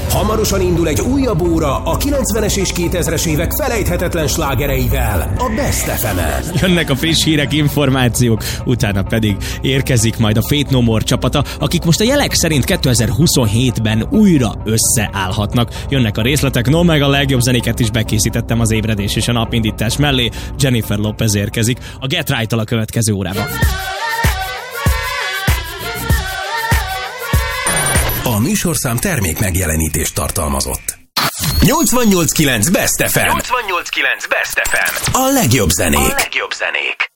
Hamarosan indul egy újabb óra a 90-es és 2000-es évek felejthetetlen slágereivel, a Best FM-en. Jönnek a friss hírek, információk, utána pedig érkezik majd a Faith No More csapata, akik most a jelek szerint 2027-ben újra összeállhatnak. Jönnek a részletek, no meg a legjobb zenéket is bekészítettem az ébredés és a napindítás mellé. Jennifer Lopez érkezik a Get Right-tal a következő órában. A műsorszám termék megjelenítést tartalmazott. 88.9 Best FM. 88.9 Best FM. A legjobb zenék.